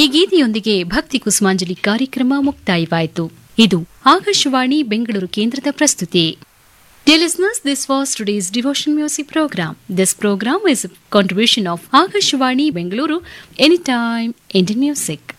ಈ ಗೀತೆಯೊಂದಿಗೆ ಭಕ್ತಿ ಕುಸುಮಾಂಜಲಿ ಕಾರ್ಯಕ್ರಮ ಮುಕ್ತಾಯವಾಯಿತು. ಇದು ಆಕಾಶವಾಣಿ ಬೆಂಗಳೂರು ಕೇಂದ್ರದ ಪ್ರಸ್ತುತಿ. Dear listeners, this was today's devotion music program. This program is a contribution of Akashvani Bengaluru, Anytime Indian Music.